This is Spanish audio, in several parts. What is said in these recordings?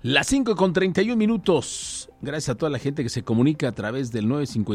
Las 5:31. Gracias a toda la gente que se comunica a través del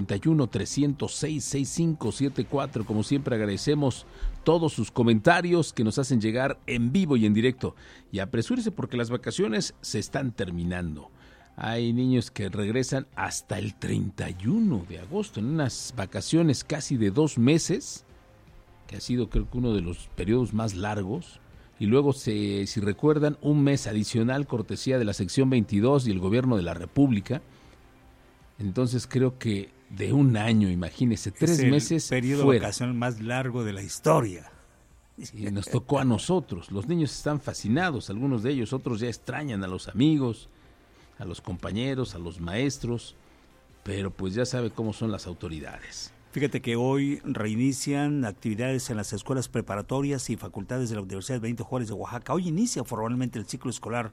951-306-6574. Como siempre agradecemos todos sus comentarios que nos hacen llegar en vivo y en directo. Y apresúrese porque las vacaciones se están terminando. Hay niños que regresan hasta el 31 de agosto, en unas vacaciones casi de 2 meses, que ha sido creo que uno de los periodos más largos. Y luego, si recuerdan, un mes adicional cortesía de la sección 22 y el gobierno de la República. Entonces creo que de un año, imagínense, 3 meses el periodo fuera. vacacional más largo de la historia. Y nos tocó a nosotros. Los niños están fascinados, algunos de ellos, otros ya extrañan a los amigos, a los compañeros, a los maestros, pero pues ya sabe cómo son las autoridades. Fíjate que hoy reinician actividades en las escuelas preparatorias y facultades de la Universidad Benito Juárez de Oaxaca. Hoy inicia formalmente el ciclo escolar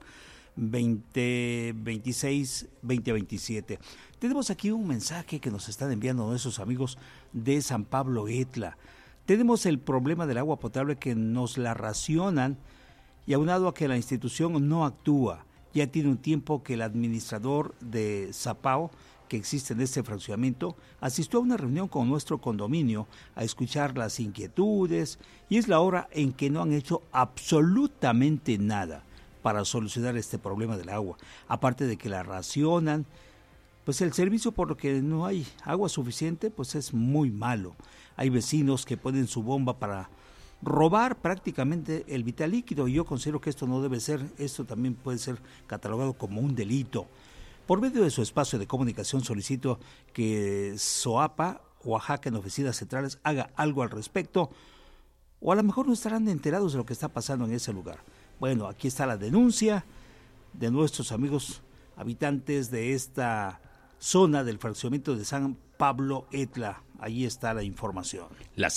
2026-2027. Tenemos aquí un mensaje que nos están enviando nuestros amigos de San Pablo Etla. Tenemos el problema del agua potable que nos la racionan y aunado a que la institución no actúa. Ya tiene un tiempo que el administrador de Zapao, que existe en este fraccionamiento, asistió a una reunión con nuestro condominio a escuchar las inquietudes y es la hora en que no han hecho absolutamente nada para solucionar este problema del agua. Aparte de que la racionan, pues el servicio por lo que no hay agua suficiente, pues es muy malo. Hay vecinos que ponen su bomba para robar prácticamente el vital líquido y yo considero que esto no debe ser, esto también puede ser catalogado como un delito. Por medio de su espacio de comunicación solicito que SOAPA, Oaxaca, en oficinas centrales, haga algo al respecto, o a lo mejor no estarán enterados de lo que está pasando en ese lugar. Bueno, aquí está la denuncia de nuestros amigos habitantes de esta zona del fraccionamiento de San Pablo Etla. Ahí está la información. Las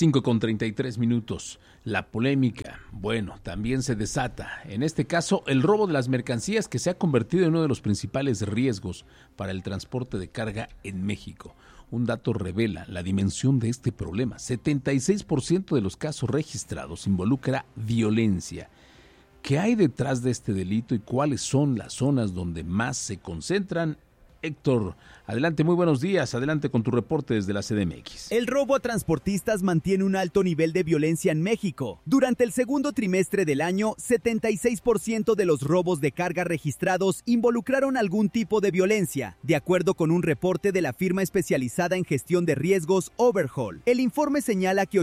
5:33. La polémica, bueno, también se desata. En este caso, el robo de las mercancías que se ha convertido en uno de los principales riesgos para el transporte de carga en México. Un dato revela la dimensión de este problema. 76% de los casos registrados involucra violencia. ¿Qué hay detrás de este delito y cuáles son las zonas donde más se concentran? Héctor, adelante, muy buenos días, adelante con tu reporte desde la CDMX. El robo a transportistas mantiene un alto nivel de violencia en México. Durante el segundo trimestre del año, 76% de los robos de carga registrados involucraron algún tipo de violencia, de acuerdo con un reporte de la firma especializada en gestión de riesgos Overhaul. El informe señala que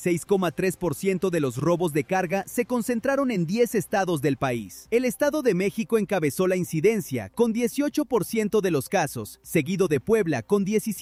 86,3% de los robos de carga se concentraron en 10 estados del país. El Estado de México encabezó la incidencia, con 18% de los casos, seguido de Puebla con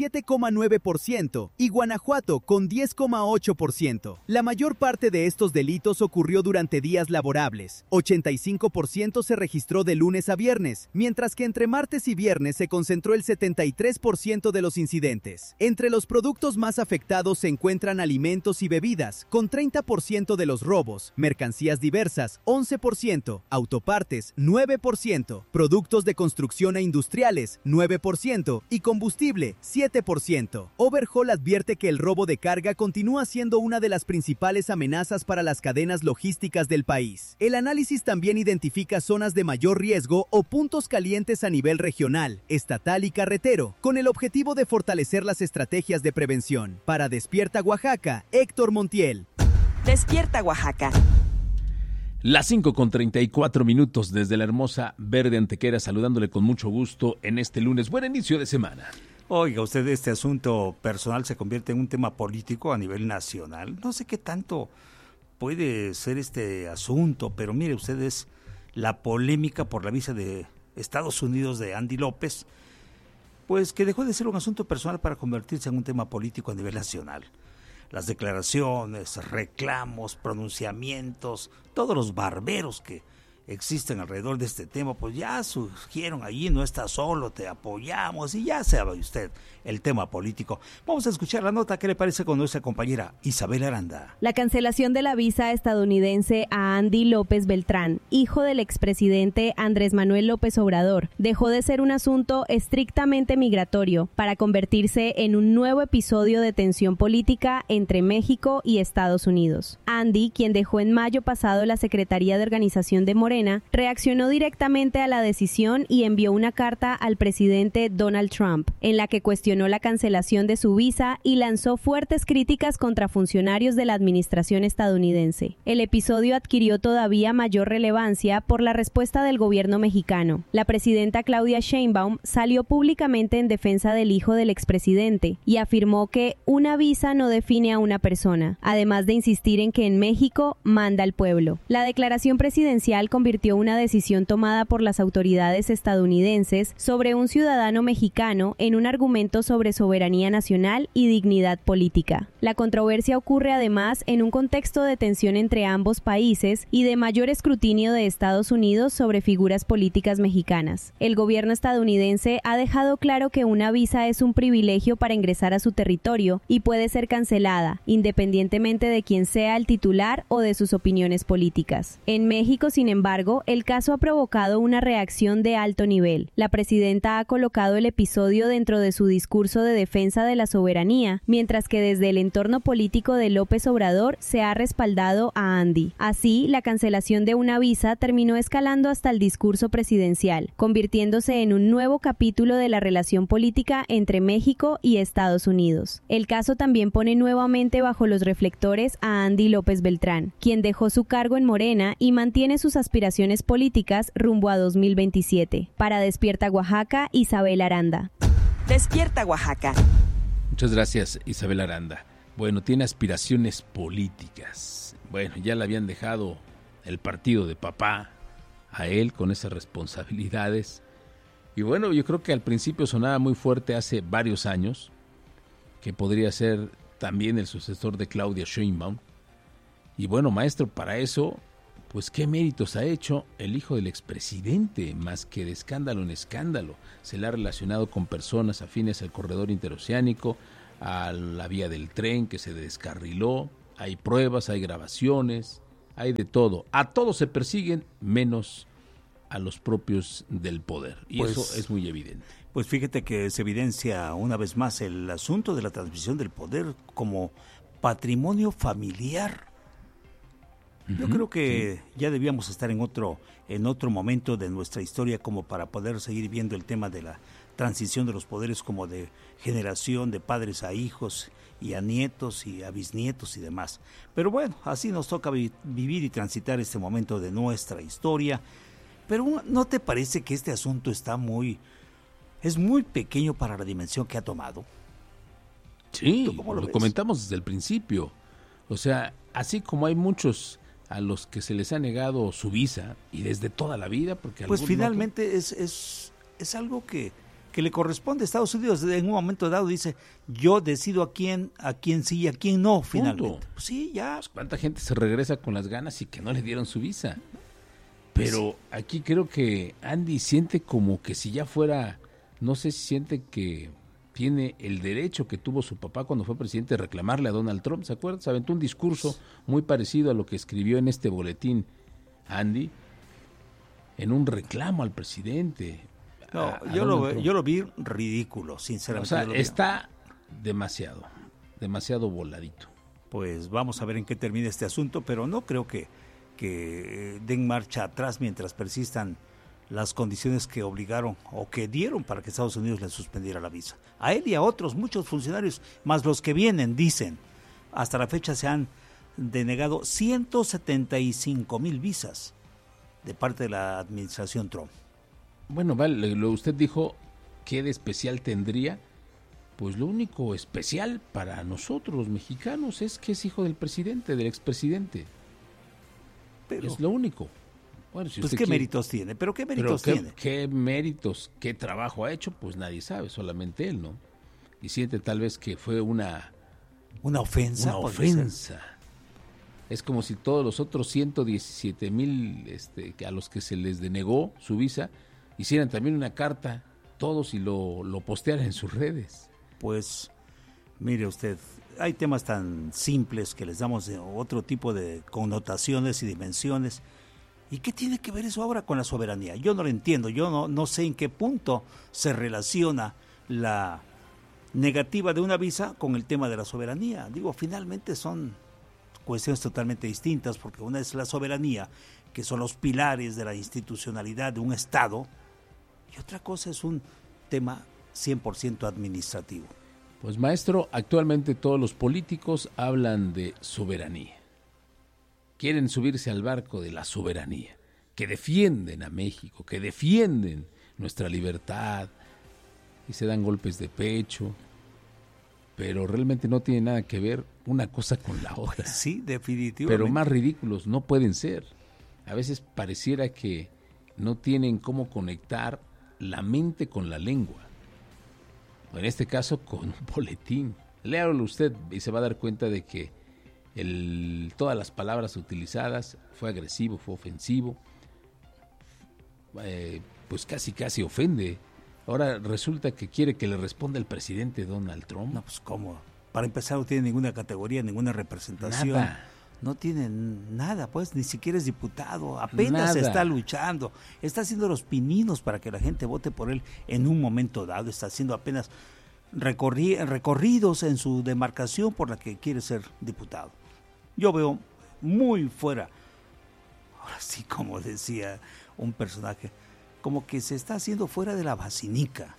17,9% y Guanajuato con 10,8%. La mayor parte de estos delitos ocurrió durante días laborables. 85% se registró de lunes a viernes, mientras que entre martes y viernes se concentró el 73% de los incidentes. Entre los productos más afectados se encuentran alimentos y bebidas, con 30% de los robos, mercancías diversas, 11%, autopartes, 9%, productos de construcción e industriales, 9% y combustible, 7%. Overhaul advierte que el robo de carga continúa siendo una de las principales amenazas para las cadenas logísticas del país. El análisis también identifica zonas de mayor riesgo o puntos calientes a nivel regional, estatal y carretero, con el objetivo de fortalecer las estrategias de prevención. Para Despierta Oaxaca, Héctor Montiel. Despierta Oaxaca. Las 5:34 desde la hermosa Verde Antequera, saludándole con mucho gusto en este lunes. Buen inicio de semana. Oiga, usted, este asunto personal se convierte en un tema político a nivel nacional. No sé qué tanto puede ser este asunto, pero mire usted, es la polémica por la visa de Estados Unidos de Andy López, pues que dejó de ser un asunto personal para convertirse en un tema político a nivel nacional. Las declaraciones, reclamos, pronunciamientos, todos los barberos que existen alrededor de este tema, pues ya surgieron allí, no estás solo, te apoyamos y ya sabe usted el tema político. Vamos a escuchar la nota, ¿qué le parece con nuestra compañera Isabel Aranda? La cancelación de la visa estadounidense a Andy López Beltrán, hijo del expresidente Andrés Manuel López Obrador, dejó de ser un asunto estrictamente migratorio para convertirse en un nuevo episodio de tensión política entre México y Estados Unidos. Andy, quien dejó en mayo pasado la Secretaría de Organización de Morena, Morena, reaccionó directamente a la decisión y envió una carta al presidente Donald Trump, en la que cuestionó la cancelación de su visa y lanzó fuertes críticas contra funcionarios de la administración estadounidense. El episodio adquirió todavía mayor relevancia por la respuesta del gobierno mexicano. La presidenta Claudia Sheinbaum salió públicamente en defensa del hijo del expresidente y afirmó que una visa no define a una persona, además de insistir en que en México manda el pueblo. La declaración presidencial convirtió una decisión tomada por las autoridades estadounidenses sobre un ciudadano mexicano en un argumento sobre soberanía nacional y dignidad política. La controversia ocurre además en un contexto de tensión entre ambos países y de mayor escrutinio de Estados Unidos sobre figuras políticas mexicanas. El gobierno estadounidense ha dejado claro que una visa es un privilegio para ingresar a su territorio y puede ser cancelada, independientemente de quién sea el titular o de sus opiniones políticas. En México, sin embargo, el caso ha provocado una reacción de alto nivel. La presidenta ha colocado el episodio dentro de su discurso de defensa de la soberanía, mientras que desde el entorno político de López Obrador se ha respaldado a Andy. Así, la cancelación de una visa terminó escalando hasta el discurso presidencial, convirtiéndose en un nuevo capítulo de la relación política entre México y Estados Unidos. El caso también pone nuevamente bajo los reflectores a Andy López Beltrán, quien dejó su cargo en Morena y mantiene sus aspiraciones políticas rumbo a 2027. Para Despierta Oaxaca, Isabel Aranda. Despierta Oaxaca. Muchas gracias, Isabel Aranda. Bueno, tiene aspiraciones políticas. Bueno, ya le habían dejado el partido de papá a él con esas responsabilidades. Y bueno, yo creo que al principio sonaba muy fuerte hace varios años, que podría ser también el sucesor de Claudia Sheinbaum. Y bueno, maestro, para eso, pues qué méritos ha hecho el hijo del expresidente, más que de escándalo en escándalo. Se le ha relacionado con personas afines al corredor interoceánico, a la vía del tren que se descarriló, hay pruebas, hay grabaciones, hay de todo. A todos se persiguen, menos a los propios del poder. Y pues, eso es muy evidente. Pues fíjate que se evidencia una vez más el asunto de la transmisión del poder como patrimonio familiar. Yo creo que ya debíamos estar en otro momento de nuestra historia como para poder seguir viendo el tema de la transición de los poderes como de generación de padres a hijos y a nietos y a bisnietos y demás. Pero bueno, así nos toca vivir y transitar este momento de nuestra historia. Pero ¿no te parece que este asunto es muy pequeño para la dimensión que ha tomado? Sí, lo comentamos desde el principio. O sea, así como hay muchos a los que se les ha negado su visa y desde toda la vida, porque pues finalmente es algo que le corresponde a Estados Unidos. En un momento dado dice, yo decido a quién sí y a quién no, finalmente. Pues sí, ya. Pues ¿cuánta gente se regresa con las ganas y que no le dieron su visa? Pero aquí creo que Andy siente como que si ya fuera, no sé si siente que tiene el derecho que tuvo su papá cuando fue presidente de reclamarle a Donald Trump, ¿se acuerdan? Se aventó un discurso muy parecido a lo que escribió en este boletín Andy, en un reclamo al presidente. No, yo lo vi ridículo, sinceramente. O sea, está demasiado voladito. Pues vamos a ver en qué termina este asunto, pero no creo que den marcha atrás mientras persistan las condiciones que obligaron o que dieron para que Estados Unidos le suspendiera la visa. A él y a otros, muchos funcionarios, más los que vienen, dicen, hasta la fecha se han denegado 175,000 visas de parte de la administración Trump. Bueno, vale, usted dijo, ¿qué de especial tendría? Pues lo único especial para nosotros los mexicanos es que es hijo del presidente, del expresidente. Pero es lo único. Bueno, si pues qué méritos tiene, pero qué méritos tiene. ¿Qué méritos, qué trabajo ha hecho? Pues nadie sabe, solamente él, ¿no? Y siente tal vez que fue una ofensa. Una ofensa. Es como si todos los otros 117,000 a los que se les denegó su visa hicieran también una carta, todos, y lo postearan en sus redes. Pues, mire usted, hay temas tan simples que les damos otro tipo de connotaciones y dimensiones. ¿Y qué tiene que ver eso ahora con la soberanía? Yo no lo entiendo, yo no sé en qué punto se relaciona la negativa de una visa con el tema de la soberanía. Digo, finalmente son cuestiones totalmente distintas, porque una es la soberanía que son los pilares de la institucionalidad de un Estado, y otra cosa es un tema 100% administrativo. Pues maestro, actualmente todos los políticos hablan de soberanía. Quieren subirse al barco de la soberanía, que defienden a México, que defienden nuestra libertad, y se dan golpes de pecho, pero realmente no tiene nada que ver una cosa con la otra. Sí, definitivamente. Pero más ridículos no pueden ser. A veces pareciera que no tienen cómo conectar la mente con la lengua. O en este caso con un boletín. Léalo usted y se va a dar cuenta de que todas las palabras utilizadas fue agresivo, fue ofensivo, pues casi ofende. Ahora resulta que quiere que le responda el presidente Donald Trump. No, pues ¿cómo? Para empezar no tiene ninguna categoría, ninguna representación. Nada. No tiene nada, pues ni siquiera es diputado, apenas está luchando, está haciendo los pininos para que la gente vote por él en un momento dado, está haciendo apenas recorridos en su demarcación por la que quiere ser diputado. Yo veo muy fuera, ahora sí, como decía un personaje, como que se está haciendo fuera de la vacinica.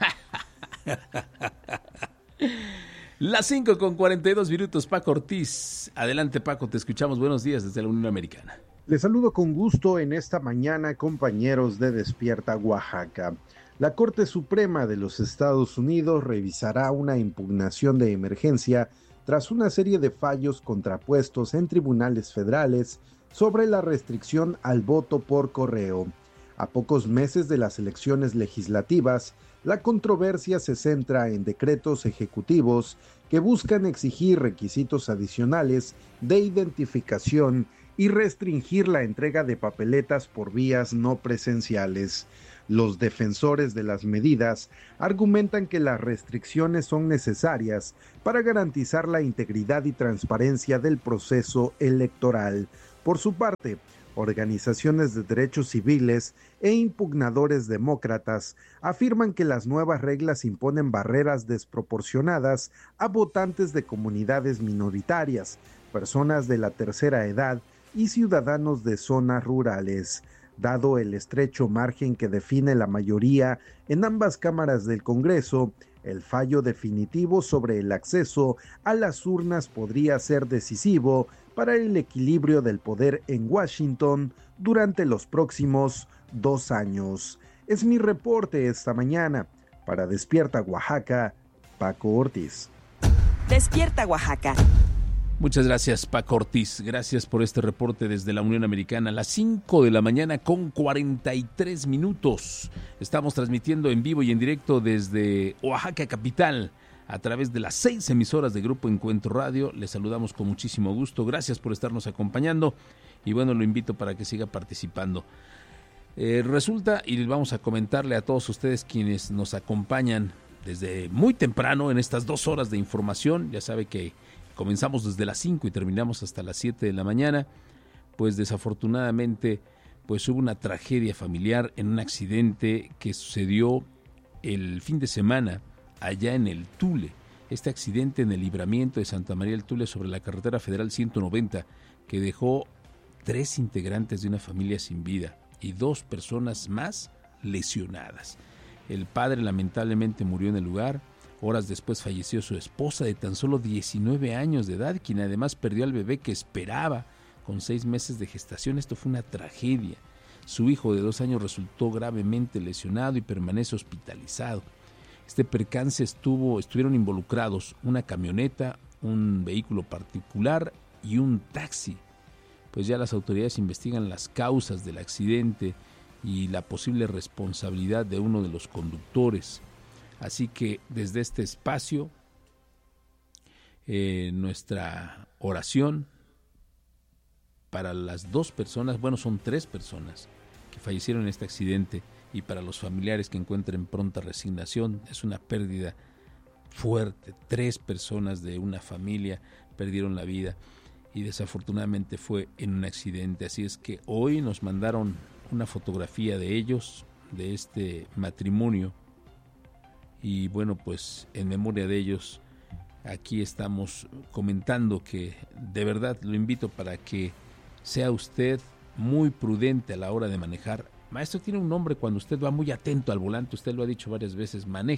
Las 5:42 Paco Ortiz. Adelante, Paco, te escuchamos. Buenos días desde la Unión Americana. Les saludo con gusto en esta mañana, compañeros de Despierta Oaxaca. La Corte Suprema de los Estados Unidos revisará una impugnación de emergencia tras una serie de fallos contrapuestos en tribunales federales sobre la restricción al voto por correo. A pocos meses de las elecciones legislativas, la controversia se centra en decretos ejecutivos que buscan exigir requisitos adicionales de identificación y restringir la entrega de papeletas por vías no presenciales. Los defensores de las medidas argumentan que las restricciones son necesarias para garantizar la integridad y transparencia del proceso electoral. Por su parte, organizaciones de derechos civiles e impugnadores demócratas afirman que las nuevas reglas imponen barreras desproporcionadas a votantes de comunidades minoritarias, personas de la tercera edad y ciudadanos de zonas rurales. Dado el estrecho margen que define la mayoría en ambas cámaras del Congreso, el fallo definitivo sobre el acceso a las urnas podría ser decisivo para el equilibrio del poder en Washington durante los próximos 2 años. Es mi reporte esta mañana. Para Despierta Oaxaca, Paco Ortiz. Despierta Oaxaca. Muchas gracias, Paco Ortiz. Gracias por este reporte desde la Unión Americana. A las 5:43 a.m. Estamos transmitiendo en vivo y en directo desde Oaxaca capital a través de las 6 emisoras de Grupo Encuentro Radio. Les saludamos con muchísimo gusto. Gracias por estarnos acompañando y bueno, lo invito para que siga participando. Resulta, y vamos a comentarle a todos ustedes quienes nos acompañan desde muy temprano en estas 2 horas de información. Ya sabe que comenzamos desde las 5 y terminamos hasta las 7 de la mañana, pues desafortunadamente pues hubo una tragedia familiar en un accidente que sucedió el fin de semana allá en el Tule. Este accidente en el libramiento de Santa María del Tule sobre la carretera federal 190 que dejó 3 integrantes de una familia sin vida y 2 personas más lesionadas. El padre lamentablemente murió en el lugar. Horas después falleció su esposa de tan solo 19 años de edad, quien además perdió al bebé que esperaba con 6 meses de gestación. Esto fue una tragedia. Su hijo de 2 años resultó gravemente lesionado y permanece hospitalizado. Este percance estuvieron involucrados una camioneta, un vehículo particular y un taxi. Pues ya las autoridades investigan las causas del accidente y la posible responsabilidad de uno de los conductores. Así que desde este espacio, nuestra oración para las 2 personas, bueno, son 3 personas que fallecieron en este accidente y para los familiares que encuentren pronta resignación. Es una pérdida fuerte. 3 personas de una familia perdieron la vida y desafortunadamente fue en un accidente. Así es que hoy nos mandaron una fotografía de ellos, de este matrimonio. Y bueno, pues en memoria de ellos, aquí estamos comentando que de verdad lo invito para que sea usted muy prudente a la hora de manejar. Maestro, tiene un nombre cuando usted va muy atento al volante, usted lo ha dicho varias veces, maneje